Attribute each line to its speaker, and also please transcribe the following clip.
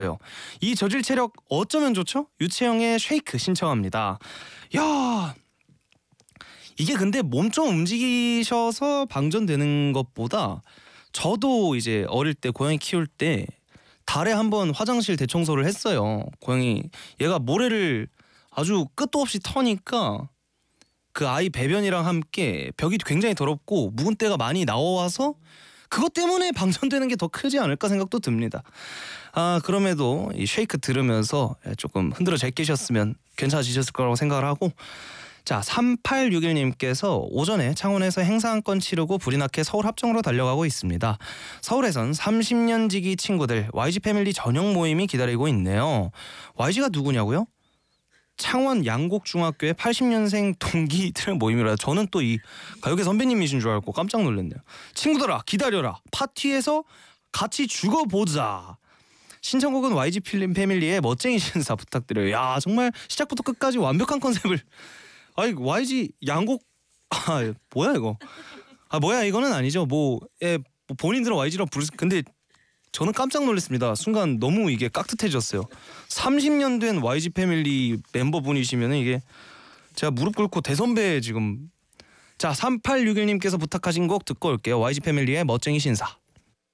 Speaker 1: 이 저질 체력 어쩌면 좋죠? 유채영의 쉐이크 신청합니다. 야, 이게 근데 몸 좀 움직이셔서 방전되는 것보다 저도 이제 어릴 때 고양이 키울 때 달에 한 번 화장실 대청소를 했어요. 고양이 얘가 모래를 아주 끝도 없이 터니까 그 아이 배변이랑 함께 벽이 굉장히 더럽고 묵은 때가 많이 나와서 그것 때문에 방전되는 게 더 크지 않을까 생각도 듭니다. 그럼에도 이 쉐이크 들으면서 조금 흔들어 제끼셨으면 괜찮아지셨을 거라고 생각을 하고, 자 3861님께서 오전에 창원에서 행사 한 건 치르고 불이 나게 서울 합정으로 달려가고 있습니다. 서울에선 30년 지기 친구들 YG 패밀리 저녁 모임이 기다리고 있네요. YG가 누구냐고요? 창원 양곡중학교의 80년생 동기들 모임이라. 저는 또 이 가요계 선배님이신 줄 알고 깜짝 놀랐네요. 친구들아 기다려라, 파티에서 같이 죽어보자. 신청곡은 YG 필름 패밀리의 멋쟁이 신사 부탁드려요. 야, 정말 시작부터 끝까지 완벽한 컨셉을. 아이 YG 양곡 뭐야 이거? 뭐야 이거는 아니죠. 뭐 본인들은 YG라고 부르. 근데 저는 깜짝 놀랐습니다. 순간 너무 이게 깍듯해졌어요. 30년 된 YG 패밀리 멤버분이시면 이게 제가 무릎 꿇고 대선배 지금. 자 3861님께서 부탁하신 곡 듣고 올게요. YG 패밀리의 멋쟁이 신사.